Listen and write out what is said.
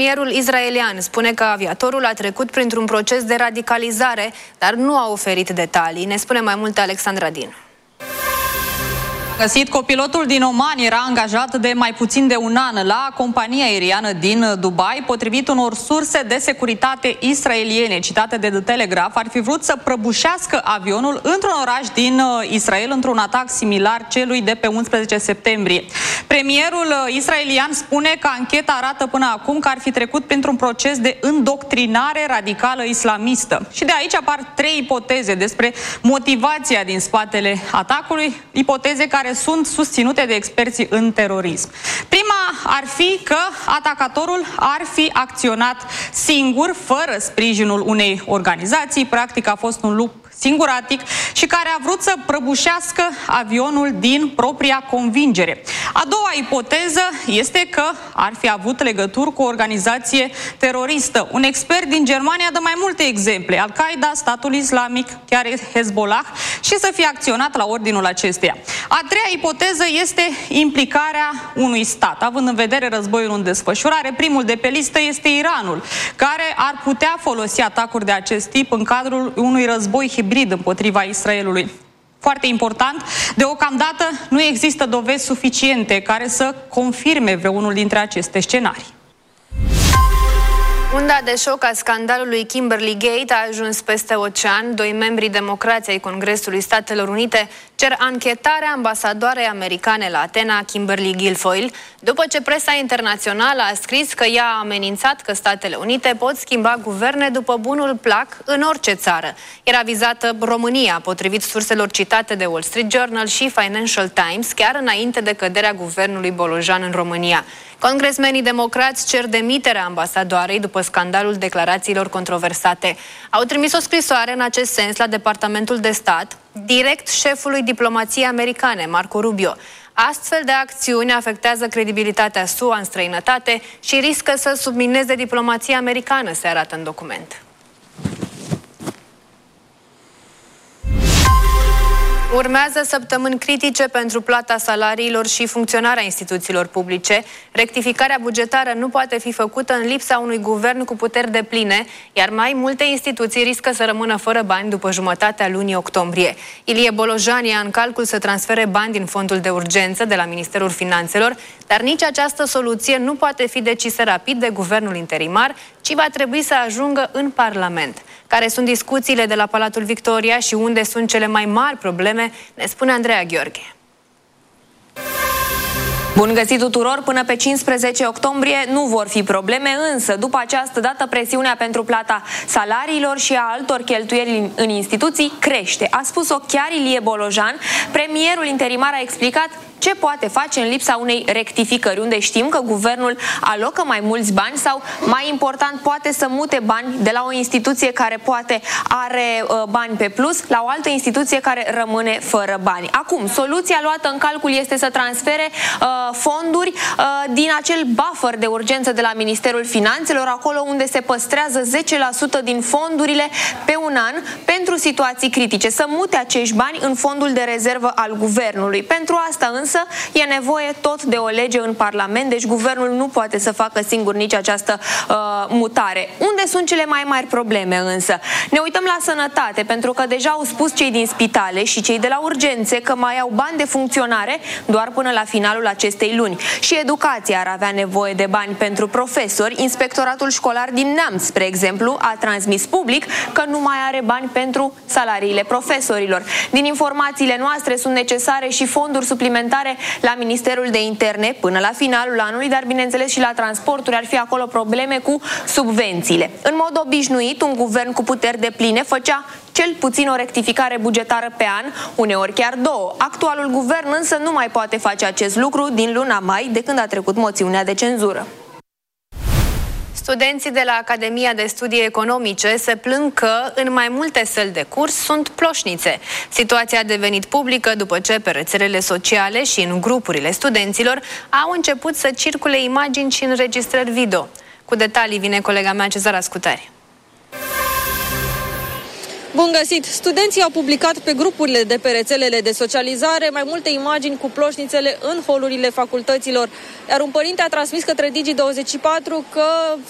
Premierul israelian spune că aviatorul a trecut printr-un proces de radicalizare, dar nu a oferit detalii. Ne spune mai multe Alexandra Din. Găsit, copilotul din Oman era angajat de mai puțin de un an la compania aeriană din Dubai. Potrivit unor surse de securitate israeliene citate de The Telegraph, ar fi vrut să prăbușească avionul într-un oraș din Israel într-un atac similar celui de pe 11 septembrie. Premierul israelian spune că ancheta arată până acum că ar fi trecut printr-un proces de îndoctrinare radicală islamistă. Și de aici apar 3 ipoteze despre motivația din spatele atacului, ipoteze care sunt susținute de experții în terorism. Prima ar fi că atacatorul ar fi acționat singur, fără sprijinul unei organizații, practic a fost un lup singuratic și care a vrut să prăbușească avionul din propria convingere. A doua ipoteză este că ar fi avut legături cu o organizație teroristă. Un expert din Germania dă mai multe exemple: Al-Qaeda, Statul Islamic, chiar Hezbollah, și să fie acționat la ordinul acesteia. A treia ipoteză este implicarea unui stat. Având în vedere războiul în desfășurare, primul de pe listă este Iranul, care ar putea folosi atacuri de acest tip în cadrul unui război hibrid împotriva Israelului. Foarte important, deocamdată nu există dovezi suficiente care să confirme vreunul dintre aceste scenarii. Unda de șoc a scandalului Kimberley Gate a ajuns peste ocean. 2 membri democrați ai Congresului Statelor Unite cer anchetarea ambasadoarei americane la Atena, Kimberly Guilfoyle, după ce presa internațională a scris că ea a amenințat că Statele Unite pot schimba guverne după bunul plac în orice țară. Era vizată România, potrivit surselor citate de Wall Street Journal și Financial Times, chiar înainte de căderea guvernului Bolojan în România. Congresmenii democrați cer demiterea ambasadoarei după scandalul declarațiilor controversate. Au trimis o scrisoare în acest sens la Departamentul de Stat, direct șefului diplomației americane, Marco Rubio. Astfel de acțiuni afectează credibilitatea SUA în străinătate și riscă să submineze diplomația americană, se arată în document. Urmează săptămâni critice pentru plata salariilor și funcționarea instituțiilor publice. Rectificarea bugetară nu poate fi făcută în lipsa unui guvern cu puteri depline, iar mai multe instituții riscă să rămână fără bani după jumătatea lunii octombrie. Ilie Bolojan ia în calcul să transfere bani din fondul de urgență de la Ministerul Finanțelor, dar nici această soluție nu poate fi decisă rapid de guvernul interimar, ci va trebui să ajungă în Parlament. Care sunt discuțiile de la Palatul Victoria și unde sunt cele mai mari probleme, ne spune Andreea Gheorghe. Bun găsit tuturor! Până pe 15 octombrie nu vor fi probleme, însă după această dată presiunea pentru plata salariilor și a altor cheltuieli în instituții crește. A spus-o chiar Ilie Bolojan. Premierul interimar a explicat ce poate face în lipsa unei rectificări, unde știm că guvernul alocă mai mulți bani sau, mai important, poate să mute bani de la o instituție care poate are bani pe plus la o altă instituție care rămâne fără bani. Acum, soluția luată în calcul este să transfere fonduri din acel buffer de urgență de la Ministerul Finanțelor, acolo unde se păstrează 10% din fondurile pe un an pentru situații critice, să mute acești bani în fondul de rezervă al guvernului. Pentru asta însă e nevoie tot de o lege în Parlament, deci guvernul nu poate să facă singur nici această mutare. Unde sunt cele mai mari probleme însă? Ne uităm la sănătate, pentru că deja au spus cei din spitale și cei de la urgențe că mai au bani de funcționare doar până la finalul acestei luni. Și educația ar avea nevoie de bani pentru profesori. Inspectoratul școlar din Neamț, spre exemplu, a transmis public că nu mai are bani pentru salariile profesorilor. Din informațiile noastre sunt necesare și fonduri suplimentare la Ministerul de Interne până la finalul anului, dar bineînțeles și la transporturi ar fi acolo probleme cu subvențiile. În mod obișnuit, un guvern cu puteri depline făcea cel puțin o rectificare bugetară pe an, uneori chiar 2. Actualul guvern însă nu mai poate face acest lucru din luna mai, de când a trecut moțiunea de cenzură. Studenții de la Academia de Studii Economice se plâng că în mai multe săli de curs sunt ploșnițe. Situația a devenit publică după ce pe rețelele sociale și în grupurile studenților au început să circule imagini și înregistrări video. Cu detalii vine colega mea Cezara Scutari. Bun găsit! Studenții au publicat pe grupurile de pe rețelele de socializare mai multe imagini cu ploșnițele în holurile facultăților. Iar un părinte a transmis către Digi24 că